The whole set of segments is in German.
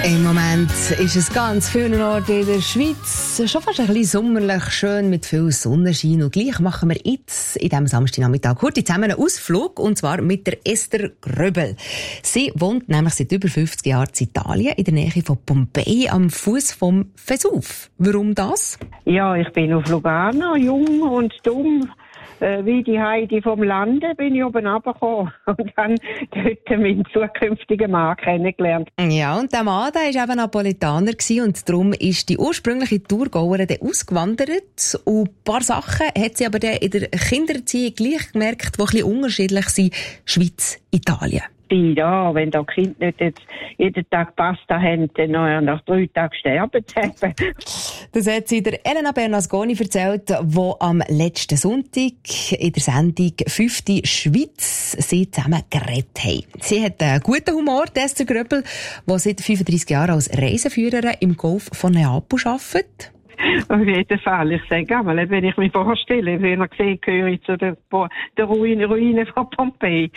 Im Moment ist es ganz vielen Orten in der Schweiz schon fast ein bisschen sommerlich schön mit viel Sonnenschein. Und gleich machen wir jetzt in diesem Samstagnachmittag heute zusammen einen Ausflug, und zwar mit der Esther Gröbel. Sie wohnt nämlich seit über 50 Jahren in Italien, in der Nähe von Pompeji, am Fuß vom Vesuv. Warum das? Ja, ich bin auf Lugano, jung und dumm. Wie die Heidi vom Lande bin ich oben runtergekommen und habe dort meinen zukünftigen Mann kennengelernt. Ja, und der Mann, der war eben Napolitaner und darum ist die ursprüngliche Thurgauerin dann ausgewandert. Und ein paar Sachen hat sie aber dann in der Kindererziehung gleich gemerkt, die ein bisschen unterschiedlich sind. Schweiz, Italien. Ja, wenn da Kind nicht jetzt jeden Tag Pasta haben, dann nach 3 Tagen sterben sie. Das hat sie der Elena Bernasconi erzählt, die am letzten Sonntag in der Sendung 5. Schweiz sie zusammen geredet haben. Sie hat einen guten Humor, Esther Gröbel, die seit 35 Jahren als Reiseführerin im Golf von Neapel arbeitet. Auf jeden Fall. Ich sage einmal, wenn ich mich vorstelle, wie man sieht, gehöre ich zu der Ruine von Pompeji.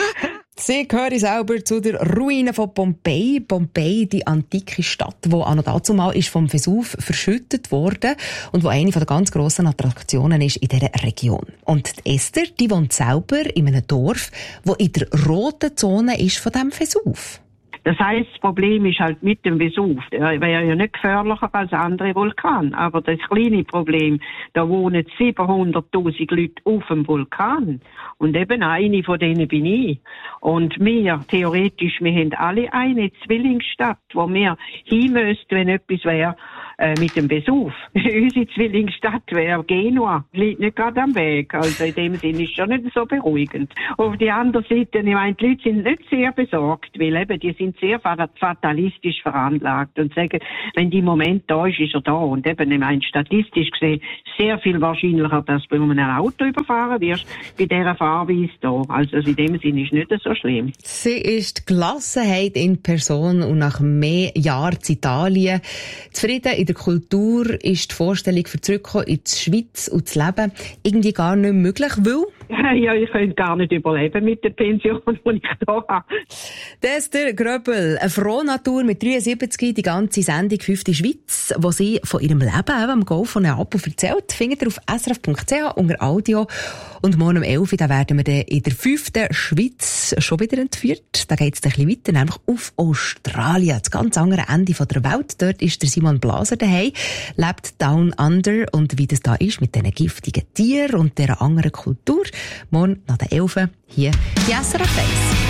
Sie gehören selber zu der Ruine von Pompeji. Pompeji, die antike Stadt, die an und dazu mal ist vom Vesuv verschüttet wurde und wo eine der ganz grossen Attraktionen ist in dieser Region. Und die Esther, die wohnt selber in einem Dorf, das in der roten Zone ist von diesem Vesuv. Das heisst, das Problem ist halt mit dem Vesuv. Er wäre ja nicht gefährlicher als andere Vulkane. Aber das kleine Problem, da wohnen 700'000 Leute auf dem Vulkan. Und eben eine von denen bin ich. Und wir, theoretisch, wir haben alle eine Zwillingsstadt, wo wir hin müssten, wenn etwas wäre, mit dem Vesuv. Unsere Zwillingsstadt wäre Genua. Liegt nicht gerade am Weg. Also in dem Sinne ist schon nicht so beruhigend. Auf der anderen Seite, ich meine, die Leute sind nicht sehr besorgt, weil eben, die sind sehr fatalistisch veranlagt und sagen, wenn die Moment da ist, ist er da. Und eben, ich meine, statistisch gesehen, sehr viel wahrscheinlicher, dass du bei einem Auto überfahren wirst, bei dieser Fahrweise da. Also in dem Sinne ist nicht so schlimm. Sie ist die Gelassenheit in Person und nach mehr Jahren in Italien zufrieden. In der Kultur ist die Vorstellung für zurückkommen in die Schweiz und das Leben irgendwie gar nicht möglich, weil... Ja, ich könnte gar nicht überleben mit der Pension, die ich da habe. Esther Gröbel, eine frohe Natur mit 73, die ganze Sendung 5. Schweiz, wo sie von ihrem Leben am Golf von Neapel erzählt, findet ihr auf srf.ch unter Audio. Und morgen um 11 Uhr werden wir dann in der 5. Schweiz schon wieder entführt. Da geht es ein bisschen weiter, nämlich auf Australien, das ganz andere Ende der Welt. Dort ist der Simon Blaser daheim, lebt Down Under, und wie das da ist mit diesen giftigen Tieren und dieser anderen Kultur. Morgen nach der 11 Uhr hier die SRF 1.